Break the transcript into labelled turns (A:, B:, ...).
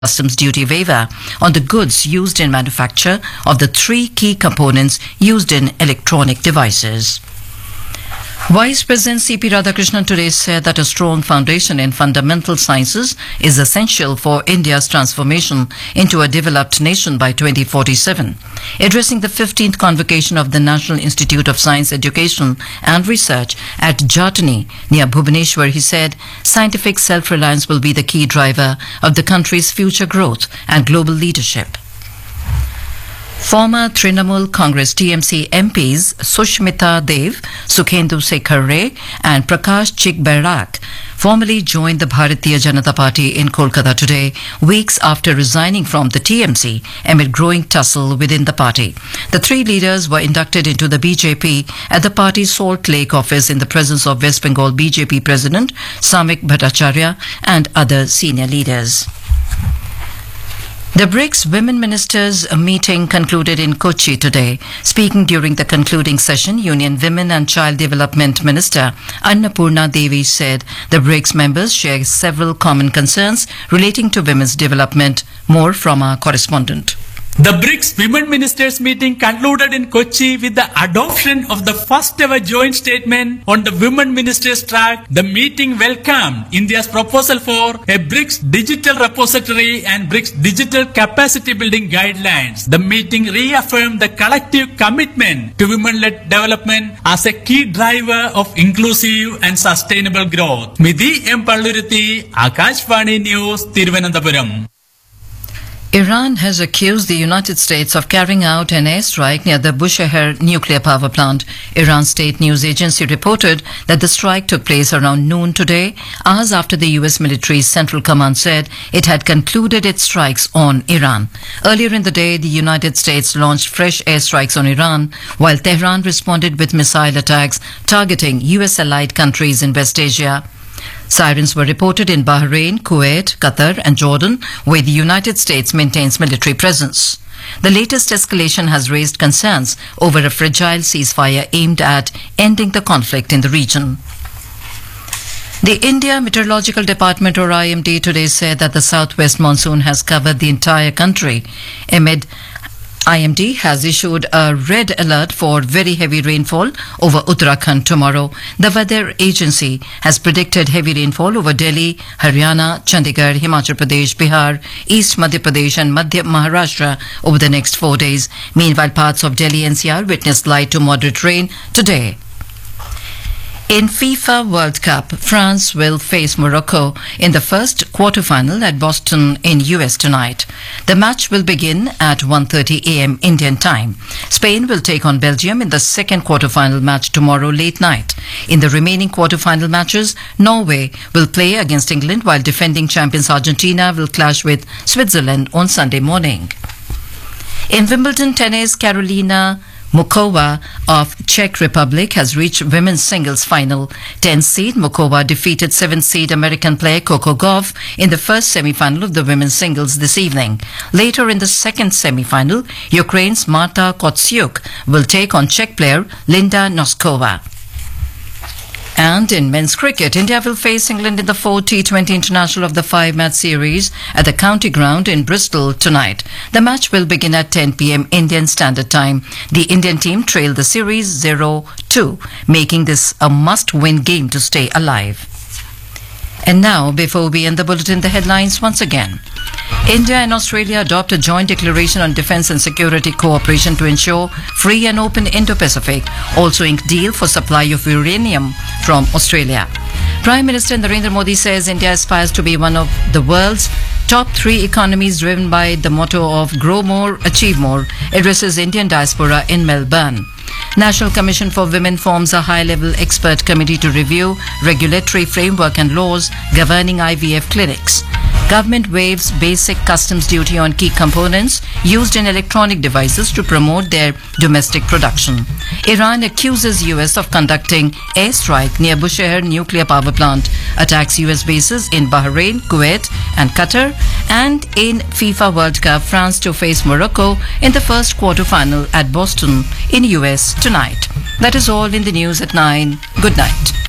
A: customs duty waiver on the goods used in manufacture of the three key components used in electronic devices. Vice President C.P. Radhakrishnan today said that a strong foundation in fundamental sciences is essential for India's transformation into a developed nation by 2047. Addressing the 15th convocation of the National Institute of Science Education and Research at Jatni near Bhubaneswar, he said, scientific self-reliance will be the key driver of the country's future growth and global leadership. Former Trinamool Congress TMC MPs Sushmita Dev, Sukhendu Sekhar Ray and Prakash Chikbairak formally joined the Bharatiya Janata Party in Kolkata today, weeks after resigning from the TMC amid growing tussle within the party. The three leaders were inducted into the BJP at the party's Salt Lake office in the presence of West Bengal BJP President Samik Bhattacharya and other senior leaders. The BRICS Women Ministers meeting concluded in Kochi today. Speaking during the concluding session, Union Women and Child Development Minister Annapurna Devi said the BRICS members share several common concerns relating to women's development. More from our correspondent.
B: The BRICS Women Ministers meeting concluded in Kochi with the adoption of the first ever joint statement on the Women Ministers track. The meeting welcomed India's proposal for a BRICS digital repository and BRICS digital capacity building guidelines. The meeting reaffirmed the collective commitment to women-led development as a key driver of inclusive and sustainable growth. Midhi M. Palluruthi, Akashvani News, Thiruvananthapuram.
A: Iran has accused the United States of carrying out an airstrike near the Bushehr nuclear power plant. Iran's state news agency reported that the strike took place around noon today, hours after the U.S. military's Central Command said it had concluded its strikes on Iran. Earlier in the day, the United States launched fresh airstrikes on Iran, while Tehran responded with missile attacks targeting U.S.-allied countries in West Asia. Sirens were reported in Bahrain, Kuwait, Qatar and Jordan, where the United States maintains military presence. The latest escalation has raised concerns over a fragile ceasefire aimed at ending the conflict in the region. The India Meteorological Department, or IMD, today said that the southwest monsoon has covered the entire country. Amid IMD has issued a red alert for very heavy rainfall over Uttarakhand tomorrow. The weather agency has predicted heavy rainfall over Delhi, Haryana, Chandigarh, Himachal Pradesh, Bihar, East Madhya Pradesh and Madhya Maharashtra over the next 4 days. Meanwhile, parts of Delhi NCR witnessed light to moderate rain today. In FIFA World Cup, France will face Morocco in the first quarter-final at Boston in US tonight. The match will begin at 1:30 a.m. Indian time. Spain will take on Belgium in the second quarter-final match tomorrow late night. In the remaining quarter-final matches, Norway will play against England while defending champions Argentina will clash with Switzerland on Sunday morning. In Wimbledon tennis, Karolina Mukova of Czech Republic has reached women's singles final. 10th seed Mukova defeated 7th seed American player Coco Gauff in the first semi-final of the women's singles this evening. Later in the second semi-final, Ukraine's Marta Kotsiuk will take on Czech player Linda Noskova. And in men's cricket, India will face England in the 4th T20 International of the 5-match series at the County Ground in Bristol tonight. The match will begin at 10 p.m. Indian Standard Time. The Indian team trailed the series 0-2, making this a must-win game to stay alive. And now, before we end the bulletin, the headlines once again. India and Australia adopt a joint declaration on defence and security cooperation to ensure free and open Indo-Pacific. Also inked deal for supply of uranium from Australia. Prime Minister Narendra Modi says India aspires to be one of the world's top 3 economies driven by the motto of Grow More, Achieve More, addresses Indian diaspora in Melbourne. National Commission for Women forms a high-level expert committee to review regulatory framework and laws governing IVF clinics. Government waives basic customs duty on key components used in electronic devices to promote their domestic production. Iran accuses US of conducting airstrike near Bushehr nuclear power plant, attacks US bases in Bahrain, Kuwait and Qatar, and in FIFA World Cup, France to face Morocco in the first quarter-final at Boston in US tonight. That is all in the news at 9. Good night.